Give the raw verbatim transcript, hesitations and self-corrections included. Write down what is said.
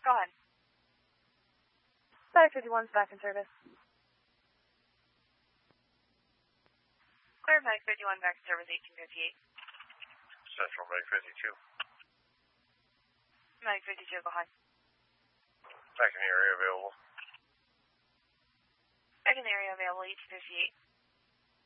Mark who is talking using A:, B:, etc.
A: Go ahead. Mag fifty-one's back in service. Clear Mag fifty-one back in service eighteen fifty-eight.
B: Central Mag fifty-two.
A: Mag fifty-two, go ahead.
B: Back in the area available.
A: Back in the area available eighteen fifty-eight.